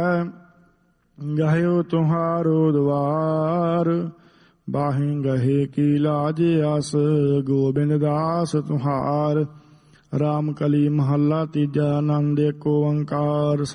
ਗਹਿਓ ਤੁਹਾਰੋ ਦਵਾਰ, ਬਾਹੀਂ ਗਹੇ ਕੀ ਲਾਜ ਆਸ, ਗੋਬਿੰਦ ਦਾਸ ਤੁਹਾਰ। ਰਾਮ ਕਲੀ ਮਹੱਲਾ ਤੀਜਾ, ਆਨੰਦ ਏਕ ਓੰਕਾਰ।